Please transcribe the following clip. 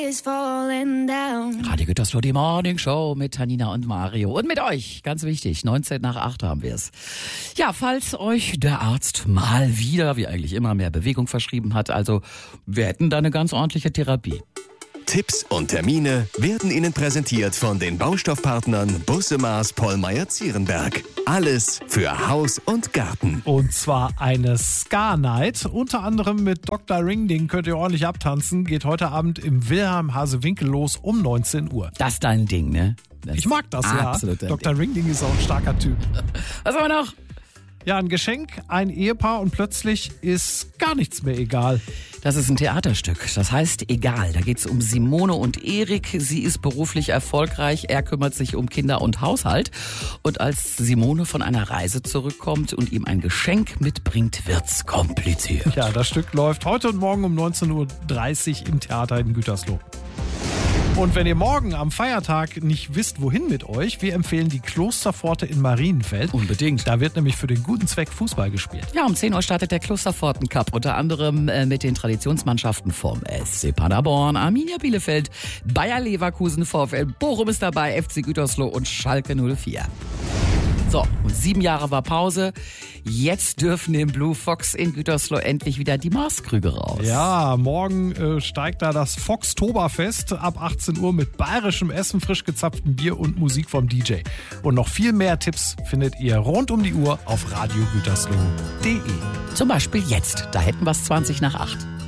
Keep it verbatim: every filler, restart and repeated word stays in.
Radio Gütersloh, die Morning Show mit Tanina und Mario. Und mit euch, ganz wichtig, neunzehn nach acht haben wir es. Ja, falls euch der Arzt mal wieder, wie eigentlich immer, mehr Bewegung verschrieben hat, also wir hätten da eine ganz ordentliche Therapie. Tipps und Termine werden Ihnen präsentiert von den Baustoffpartnern Busse Maas Pollmeyer Zierenberg. Alles für Haus und Garten. Und zwar eine Ska-Night, unter anderem mit Doktor Ringding könnt ihr ordentlich abtanzen, geht heute Abend im Wilhelm Hasewinkel los um neunzehn Uhr. Das ist dein Ding, ne? Das ich mag das, ja. Doktor Ringding ist auch ein starker Typ. Was haben wir noch? Ja, ein Geschenk, ein Ehepaar und plötzlich ist gar nichts mehr egal. Das ist ein Theaterstück. Das heißt Egal. Da geht es um Simone und Erik. Sie ist beruflich erfolgreich. Er kümmert sich um Kinder und Haushalt. Und als Simone von einer Reise zurückkommt und ihm ein Geschenk mitbringt, wird's kompliziert. Ja, das Stück läuft heute und morgen um neunzehn Uhr dreißig im Theater in Gütersloh. Und wenn ihr morgen am Feiertag nicht wisst, wohin mit euch, wir empfehlen die Klosterpforte in Marienfeld. Unbedingt. Da wird nämlich für den guten Zweck Fußball gespielt. Ja, um zehn Uhr startet der Klosterpforten Cup, unter anderem äh, mit den Traditionsmannschaften vom S C Paderborn, Arminia Bielefeld, Bayer Leverkusen, VfL Bochum ist dabei, F C Gütersloh und Schalke null vier. So, und sieben Jahre war Pause. Jetzt dürfen im Blue Fox in Gütersloh endlich wieder die Maßkrüge raus. Ja, morgen äh, steigt da das Foxtoberfest ab achtzehn Uhr mit bayerischem Essen, frisch gezapftem Bier und Musik vom D J. Und noch viel mehr Tipps findet ihr rund um die Uhr auf radio gütersloh punkt de. Zum Beispiel jetzt, da hätten wir es zwanzig nach acht.